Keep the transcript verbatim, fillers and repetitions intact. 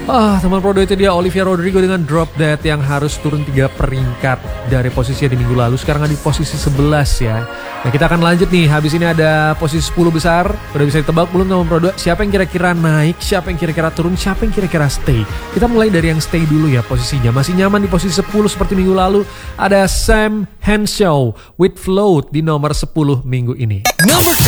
Ah, teman Prodo itu dia Olivia Rodrigo dengan Drop Dead yang harus turun tiga peringkat dari posisinya di minggu lalu. Sekarang ada di posisi sebelas ya. Nah, kita akan lanjut nih. Habis ini ada posisi sepuluh besar. Udah bisa ditebak belum teman Prodo? Siapa yang kira-kira naik, siapa yang kira-kira turun, siapa yang kira-kira stay? Kita mulai dari yang stay dulu ya posisinya. Masih nyaman di posisi sepuluh seperti minggu lalu. Ada Sam Henshaw with Float di nomor sepuluh minggu ini. Number ten.